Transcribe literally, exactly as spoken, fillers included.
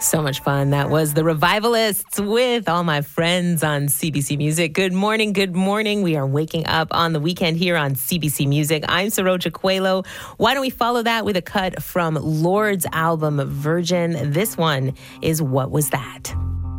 So much fun. That was the Revivalists with All My Friends on C B C Music. Good morning. Good morning. We are waking up on the weekend here on C B C Music. I'm Saroja Coelho. Why don't we follow that with a cut from Lord's album Virgin? This one is What Was That?